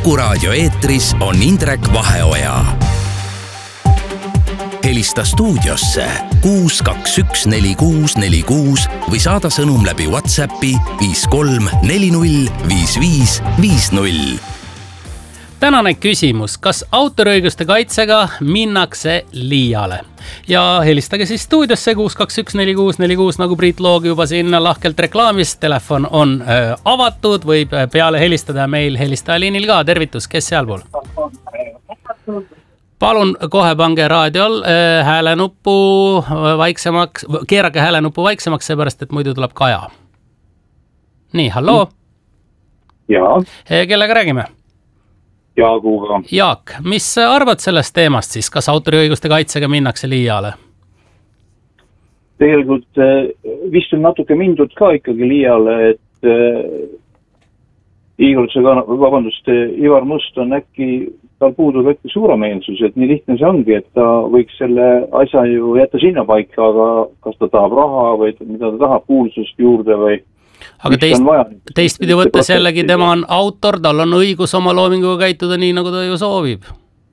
Kuku Raadio eetris on Indrek Vaheoja. Helista stuudiosse 6214646 või saada sõnum läbi WhatsAppi 53405550. Tänane küsimus, kas autoriõiguste kaitsega minnakse liiale? Ja helistage siis stuudiosse 6214646, nagu Priit Loog juba siin lahkelt reklaamis. Telefon on avatud, võib peale helistada meil helistajaliinil ka. Tervitus, kes sealpool? Palun kohe pange raadiol häälenuppu vaiksemaks, keerake häälenuppu vaiksemaks, seepärast, et muidu tuleb Kaja. Nii, halloo? Jaa. Kellega räägime? Jaaguga. Jaak, mis arvad sellest teemast siis? Kas autoriõiguste kaitsega minnakse liiale? Tegelikult vist on natuke mindud ka ikkagi liiale, et Ivar Must on äkki, tal puudub äkki suuremeelsus, et nii lihtne see ongi, et ta võiks selle asja ju jätta sinna paika, aga kas ta tahab raha või mida ta tahab, kuulsust juurde või... Aga teistpidi võttes jällegi tema on autor, tal on õigus oma loominguga käituda nii, nagu ta ju soovib.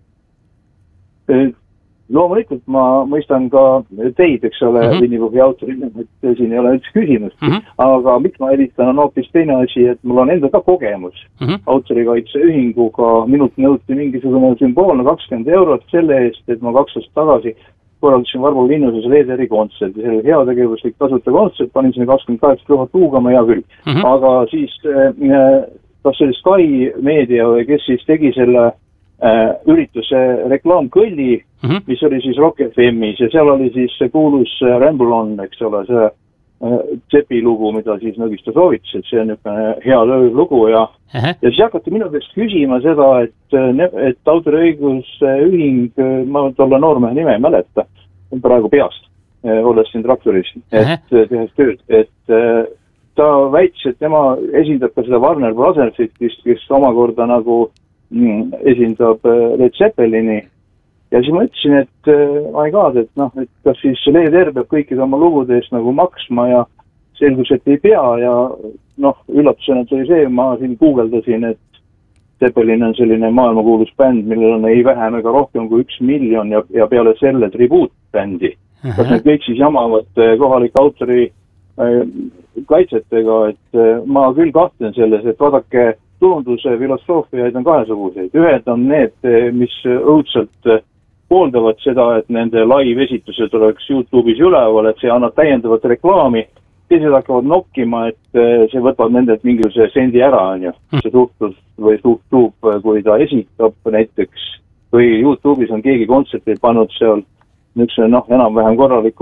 Loomulikult ma mõistan ka teid, eks ole, Vinnipuhhi autorina, et siin ei ole üldse küsimust. Aga miks ma helistan on hoopis teine asi, et mul on enda ka kogemus autorikaitseühinguga. Minult nõuti mingisugune sümboolne 20 eurot selle eest, et ma 2 aastat tagasi korraldasin Varbo linnuses Leederi kontserti, selle heategevuslik tasuta kontsert, panin sinna 28 000 tuugama, hea küll. Aga siis, kas see Sky Media või kes siis tegi selle ürituse reklaamkõlli, mis oli siis Rock FM-is ja seal oli siis see kuulus Ramble On, eks ole, see Tsepi lugu, mida siis Nõgista soovitas, et see on hea lugu ja siis hakati minu käest küsima seda, et autoriõiguse ühing, ma tolle noormehe nime ei mäleta, praegu peast, olles siin traktoris, et tehes tööd, et ta väitis, et tema esindab ka seda Warner Brothersit, kes omakorda nagu esindab Led Zeppelini. Ja siis ma ütlesin, et my God, et kas siis LDR peab kõikide oma lugude eest nagu maksma ja selgus, et ei pea ja üllatusena tuli see, ma siin googledasin, et Zeppelin on selline maailmakuulus bänd, millel on ei vähem ega rohkem kui 1 miljon ja peale selle tribuutbändi. Kas need kõik siis jamavad kohalike autori kaitsetega, et ma küll kahtlen selles, et vaadake, turunduse filosoofiaid on kahesuguseid. Ühed on need, mis õudselt pooldavad seda, et nende live-esitused oleks YouTube'is üleval, et see annab täiendavat reklaami. Teised hakkavad nokkima, et see võtab nendelt mingisuguse sendi ära, on ju. See suhtlus või suhtub, kui ta esitab näiteks, või YouTube'is on keegi kontserti pannud seal enam-vähem korraliku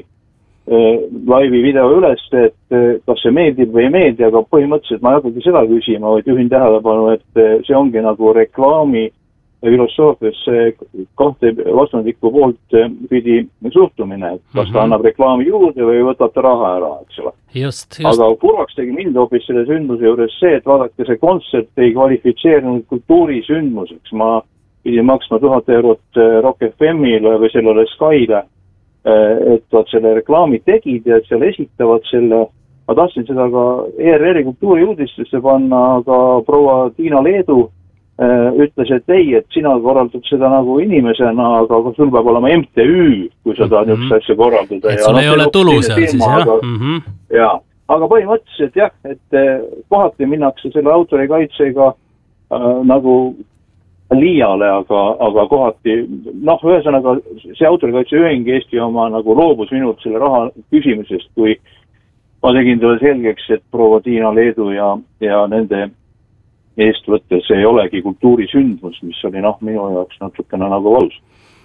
laivi video üles, et kas see meeldib või ei meeldi, aga põhimõtteliselt ma ei hakkagi seda küsima, vaid juhin tähelepanu, et see ongi nagu reklaami filosoofias kahte vastandlikku poolt pidi suhtumine, et kas ta annab reklaami juurde või võtab ta raha ära, eks ole. Just. Aga kurvaks tegi mind hoopis selle sündmuse juures see, et vaadake, see kontsert ei kvalifitseerinud kultuurisündmuseks. Ma pidin maksma 1000 eurot Rock FM-ile või sellele Skyle, et selle reklaami tegid ja et seal esitavad selle. Ma tahtsin seda ka ERR-i kultuuriuudistesse panna, aga proua Tiina Leedu ütles, et ei, et sina korraldad seda nagu inimesena, aga sul peab olema MTÜ, kui sa tahad üks asja korraldada. Et sul ei ole tulu seal siis, jah? Jaa, aga põhimõtteliselt jah, et kohati minnakse selle autorikaitsega nagu liiale, aga kohati, ühesõnaga see autorikaitseühing Eesti oma nagu loobus minult selle raha küsimisest, kui ma tegin talle selgeks, et proua Tiina Leedu ja nende eest võttes ei olegi kultuurisündmus, mis oli minu jaoks natukene nagu valus.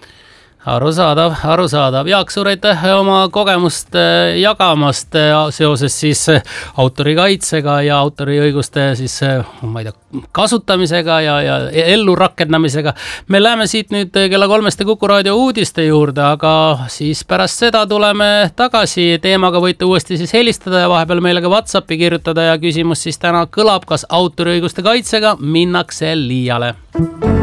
Arusaadav. Jaak, suur aitäh oma kogemust jagamast seoses siis autorikaitsega ja autoriõiguste siis, ma ei tea, kasutamisega ja ellu rakendamisega. Me läheme siit nüüd kella 3 Kuku Raadio uudiste juurde, aga siis pärast seda tuleme tagasi. Teemaga võite uuesti siis helistada ja vahepeal meile ka WhatsAppi kirjutada ja küsimus siis täna kõlab, kas autoriõiguste kaitsega minnakse liiale.